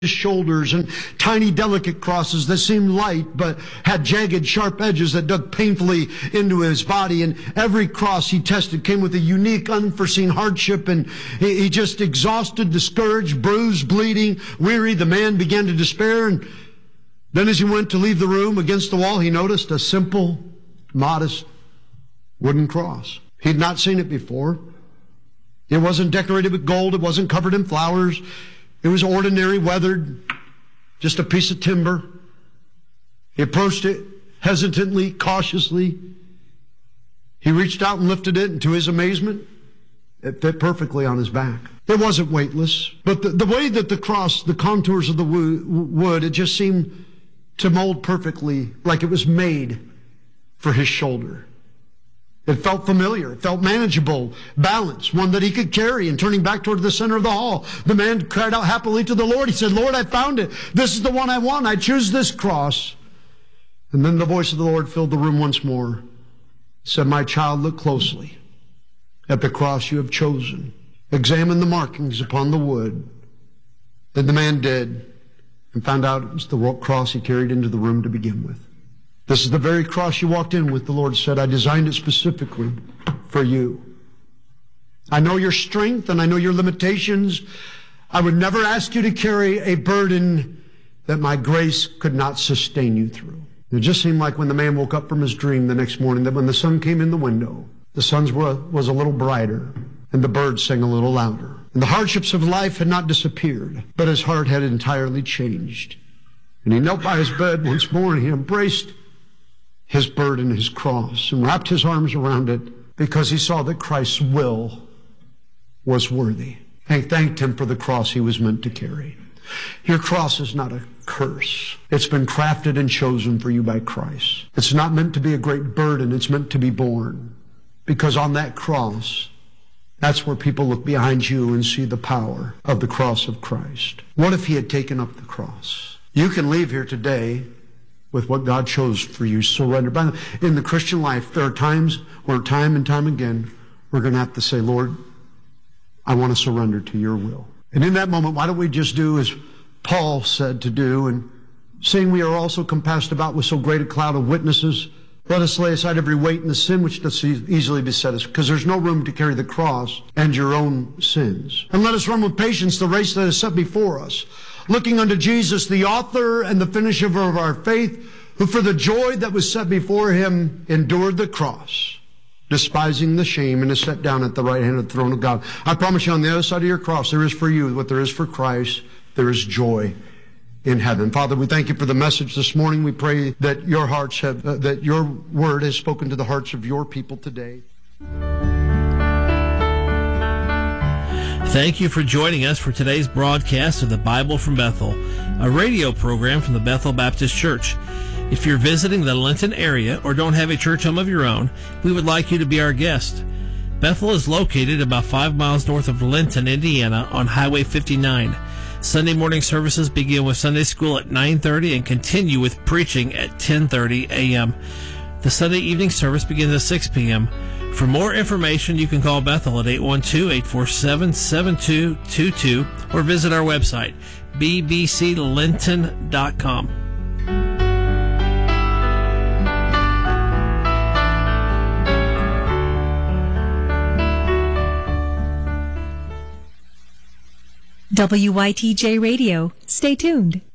shoulders, and tiny delicate crosses that seemed light but had jagged sharp edges that dug painfully into his body. And every cross he tested came with a unique unforeseen hardship, and he just exhausted, discouraged, bruised, bleeding, weary. The man began to despair, and then as he went to leave the room, against the wall he noticed a simple, modest wooden cross. He'd not seen it before. It wasn't decorated with gold. It wasn't covered in flowers. It was ordinary, weathered, just a piece of timber. He approached it hesitantly, cautiously. He reached out and lifted it, and to his amazement, it fit perfectly on his back. It wasn't weightless, but the way that the cross, the contours of the wood, it just seemed to mold perfectly, like it was made for his shoulder. It felt familiar. It felt manageable, balanced, one that he could carry. And turning back toward the center of the hall, the man cried out happily to the Lord. He said, "Lord, I found it. This is the one I want. I choose this cross." And then the voice of the Lord filled the room once more. He said, "My child, look closely at the cross you have chosen. Examine the markings upon the wood." Then the man did, and found out it was the cross he carried into the room to begin with. "This is the very cross you walked in with," the Lord said. "I designed it specifically for you. I know your strength and I know your limitations. I would never ask you to carry a burden that my grace could not sustain you through." It just seemed like when the man woke up from his dream the next morning that when the sun came in the window, the sun was a little brighter and the birds sang a little louder. And the hardships of life had not disappeared, but his heart had entirely changed. And he knelt by his bed once more and he embraced his burden, his cross, and wrapped his arms around it because he saw that Christ's will was worthy. And he thanked him for the cross he was meant to carry. Your cross is not a curse. It's been crafted and chosen for you by Christ. It's not meant to be a great burden. It's meant to be borne. Because on that cross, that's where people look behind you and see the power of the cross of Christ. What if he had taken up the cross? You can leave here today with what God chose for you, surrender. In the Christian life, there are times where time and time again, we're going to have to say, "Lord, I want to surrender to your will." And in that moment, why don't we just do as Paul said to do, and seeing we are also compassed about with so great a cloud of witnesses, let us lay aside every weight and the sin which does easily beset us, because there's no room to carry the cross and your own sins. And let us run with patience the race that is set before us, looking unto Jesus, the author and the finisher of our faith, who for the joy that was set before him endured the cross, despising the shame, and is set down at the right hand of the throne of God. I promise you, on the other side of your cross, there is for you what there is for Christ. There is joy in heaven. Father, we thank you for the message this morning. We pray that your hearts have, that your word has spoken to the hearts of your people today. Thank you for joining us for today's broadcast of the Bible from Bethel, a radio program from the Bethel Baptist Church. If you're visiting the Linton area or don't have a church home of your own, we would like you to be our guest. Bethel is located about 5 miles north of Linton, Indiana, on Highway 59. Sunday morning services begin with Sunday school at 9:30 and continue with preaching at 10:30 a.m. The Sunday evening service begins at 6 p.m. For more information, you can call Bethel at 812-847-7222 or visit our website, bbclinton.com. WYTJ Radio. Stay tuned.